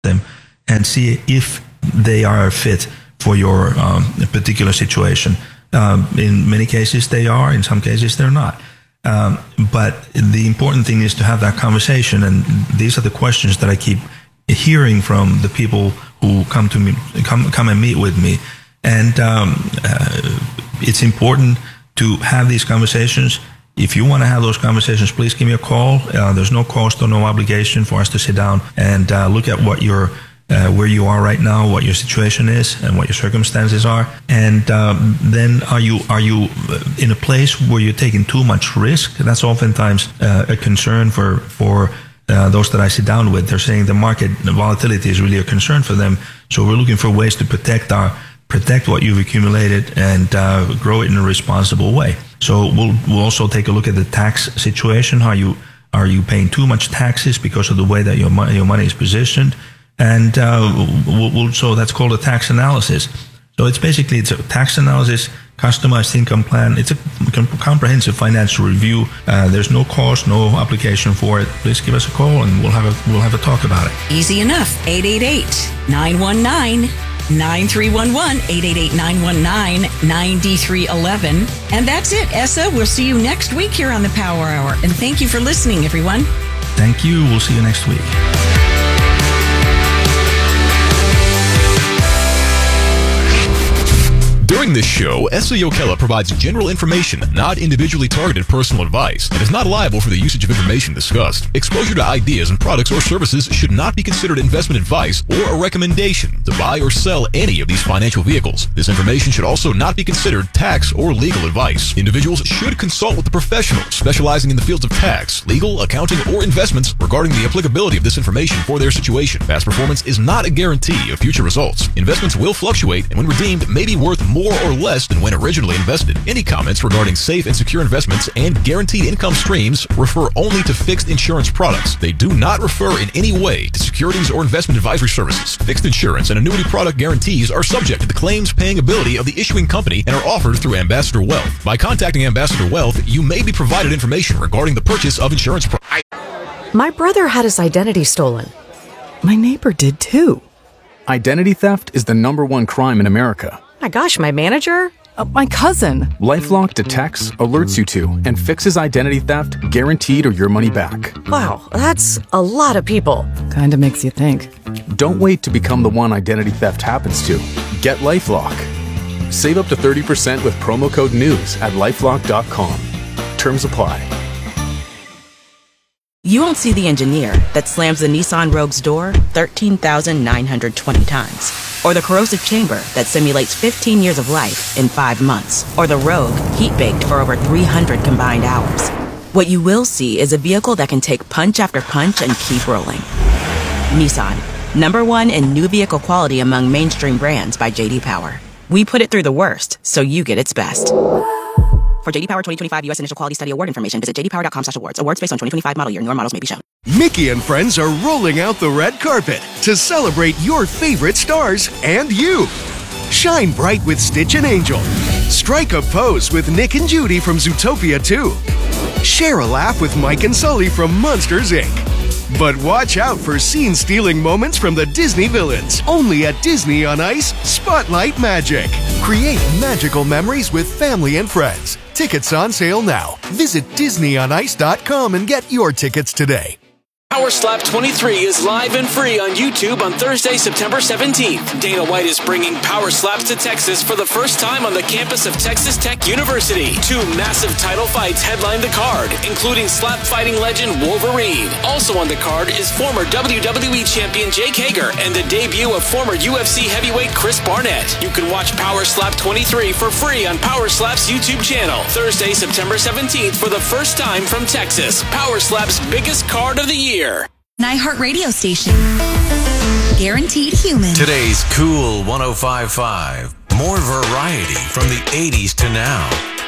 them and see if they are a fit for your particular situation. In many cases they are, in some cases they're not. But the important thing is to have that conversation, and these are the questions that I keep hearing from the people who come to me, come and meet with me. And it's important to have these conversations. If you want to have those conversations, please give me a call. There's no cost or no obligation for us to sit down and look at what your where you are right now, what your situation is, and what your circumstances are. And then are you in a place where you're taking too much risk? That's oftentimes a concern for those that I sit down with. They're saying the market volatility is really a concern for them. So we're looking for ways to protect what you've accumulated and grow it in a responsible way. So we'll also take a look at the tax situation. Are you paying too much taxes because of the way that your money is positioned? And so that's called a tax analysis. So it's a tax analysis, customized income plan. It's a comprehensive financial review. There's no cost, no application for it. Please give us a call and we'll have a talk about it. Easy enough. 888-919-9311, 888-919-9311. And that's it, Esa. We'll see you next week here on the Power Hour. And thank you for listening, everyone. Thank you. We'll see you next week. During this show, Esa Jokela provides general information, not individually targeted personal advice, and is not liable for the usage of information discussed. Exposure to ideas and products or services should not be considered investment advice or a recommendation to buy or sell any of these financial vehicles. This information should also not be considered tax or legal advice. Individuals should consult with a professional specializing in the fields of tax, legal, accounting, or investments regarding the applicability of this information for their situation. Past performance is not a guarantee of future results. Investments will fluctuate and when redeemed may be worth more or less than when originally invested. Any comments regarding safe and secure investments and guaranteed income streams refer only to fixed insurance products. They do not refer in any way to securities or investment advisory services. Fixed insurance and annuity product guarantees are subject to the claims paying ability of the issuing company and are offered through Ambassador Wealth. By contacting Ambassador Wealth, you may be provided information regarding the purchase of insurance products. My brother had his identity stolen. My neighbor did too. Identity theft is the #1 crime in America. My gosh, my manager? My cousin. LifeLock detects, alerts you to, and fixes identity theft, guaranteed or your money back. Wow, that's a lot of people. Kinda makes you think. Don't wait to become the one identity theft happens to. Get LifeLock. Save up to 30% with promo code NEWS at LifeLock.com. Terms apply. You won't see the engineer that slams the Nissan Rogue's door 13,920 times. Or the corrosive chamber that simulates 15 years of life in 5 months. Or the Rogue heat-baked for over 300 combined hours. What you will see is a vehicle that can take punch after punch and keep rolling. Nissan, #1 in new vehicle quality among mainstream brands by J.D. Power. We put it through the worst, so you get its best. For J.D. Power 2025 U.S. Initial Quality Study Award information, visit jdpower.com/awards. Awards based on 2025 model year. Newer models may be shown. Mickey and friends are rolling out the red carpet to celebrate your favorite stars and you. Shine bright with Stitch and Angel. Strike a pose with Nick and Judy from Zootopia 2. Share a laugh with Mike and Sully from Monsters, Inc. But watch out for scene-stealing moments from the Disney villains. Only at Disney on Ice Spotlight Magic. Create magical memories with family and friends. Tickets on sale now. Visit DisneyOnIce.com and get your tickets today. Power Slap 23 is live and free on YouTube on Thursday, September 17th. Dana White is bringing Power Slaps to Texas for the first time on the campus of Texas Tech University. 2 massive title fights headline the card, including slap fighting legend Wolverine. Also on the card is former WWE champion Jake Hager and the debut of former UFC heavyweight Chris Barnett. You can watch Power Slap 23 for free on Power Slap's YouTube channel. Thursday, September 17th for the first time from Texas. Power Slap's biggest card of the year. An iHeartRadio station. Guaranteed human. Today's Cool 105.5. More variety from the 80s to now.